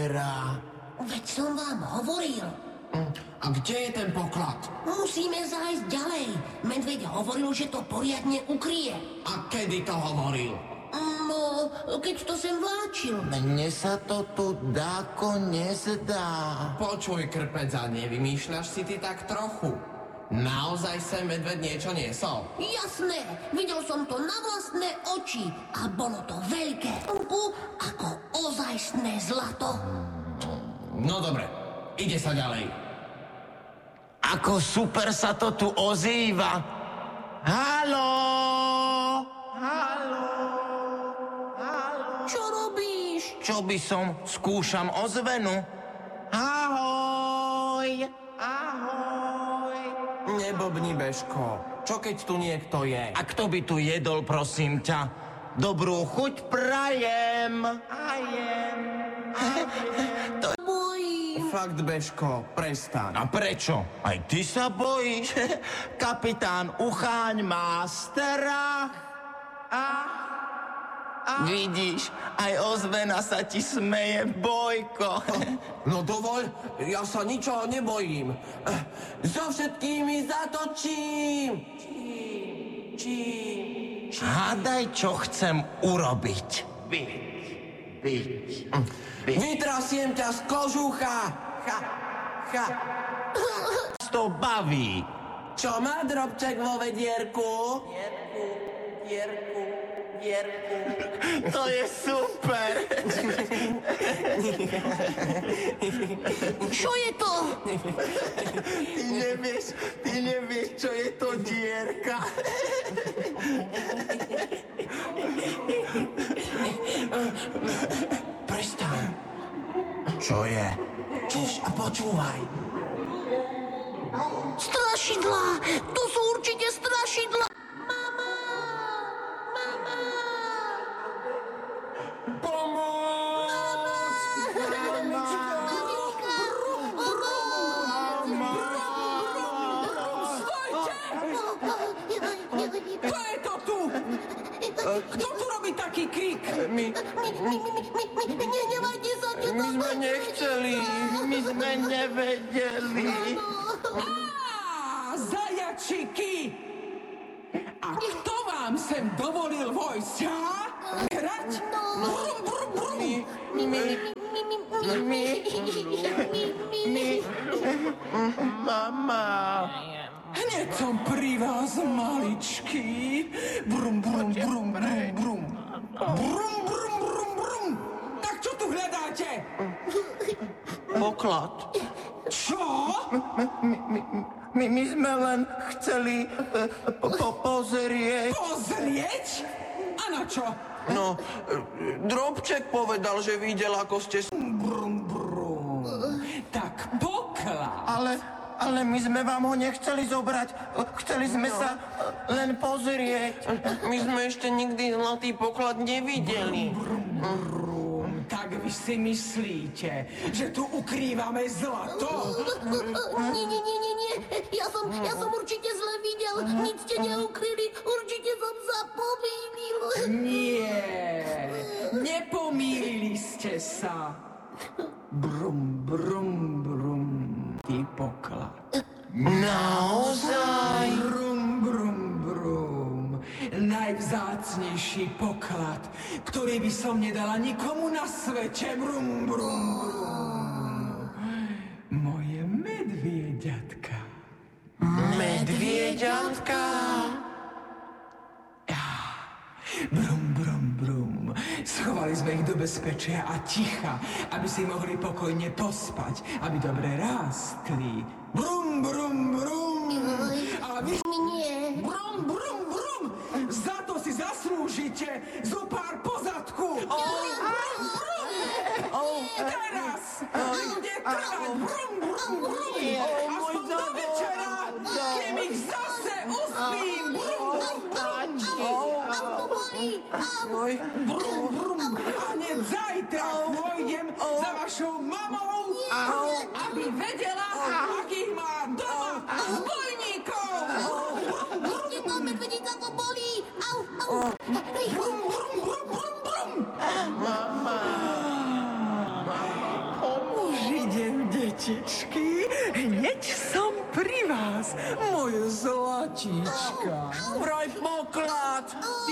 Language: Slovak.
Veď som vám hovoril. A kde je ten poklad? Musíme zájsť ďalej. Medveď hovoril, že to poriadne ukrie. A kedy to hovoril? No, keď to sem vláčil. Mne sa to tu dáko nezdá. Počuj, krpeca, nevymýšľaš si ty tak trochu. Naozaj sem medveď niečo niesol? Jasné, videl som to na vlastné oči. A bolo to veľké. Ako ozajstné zlato. No dobre, ide sa ďalej. Ako super sa to tu ozýva. Haló! Haló! Čo robíš? Čo by som? Skúšam ozvenu. Ahoj! Ahoj! Nebobni, Bežko. Čo keď tu niekto je? A kto by tu jedol, prosím ťa? Dobrú chuť prajem! Bojím. Fakt, Bežko, prestaň. A prečo? Aj ty sa bojíš? Kapitán Ucháň má strach. Vidíš, aj ozvena sa ti smeje, Bojko. No dovoľ, ja sa ničoho nebojím. So všetkými zatočím. Hádaj, čo chcem urobiť. Vytrasiem ťa z kožucha. To baví. Čo má drobček vo vedierku? To je super. Čo je to? Ty nevieš, čo je to dierka. Prestaň. Čo je? Čiž a počúvaj. Strašidlá! To sú určite strašidlá! Mama! Kto je to tu? Kto tu robí taký krik? Nehnevajte sa, čo to... sme nechceli, my sme nevedeli. Zajačiky! A kto vám sem dovolil vojsť, ha? Hrať? Brum, brum, brum! Mama. Hneď som pri vás, maličký. Brum, brum, brum, brum, brum. Brum, brum, brum, brum. Tak čo tu hľadáte? Poklad. Čo? My sme len chceli pozrieť. Pozrieť? A na čo? No, Drobček povedal, že videl, ako ste... Brum, brum. Tak poklad. Ale my sme vám ho nechceli zobrať. Chceli sme sa len pozrieť. My sme ešte nikdy zlatý poklad nevideli. Tak vy si myslíte, že tu ukrývame zlato? Nie. Ja som určite zle videl. Nic ste neukryli. Určite som sa pomýlil. Nie, nepomýlili ste sa. Brum, brum, brum, ty poklad. Naozaj? Brum, brum, brum, najvzácnejší poklad, ktorý by som nedala nikomu na svete. Brum, brum, brum. Moje medvieďatka. Medvieďatka? Brum, brum, brum. Schovali sme ich do bezpečia a ticha, aby si mohli pokojne pospať, aby dobre rástli. Brum, brum, brum. A vy... Nie. Brum, brum, brum. Za to si zaslúžite zo pár pozadku. Brum, brum, brum. Teraz bude trvať. Brum, brum, brum. Aspoň do večera, kým ich zase uspím. Brum, brum, brum. Brum, brum. A hneď zajtra pôjdem za vašou mamou, aby vedela, akých má doma zbojníkov. Určite to medvedíka to bolí. Au. Brum, brum, brum, brum, brum. Mama. detičky, hneď som pri vás, moje zlatíčka. Vraj poklad. Ty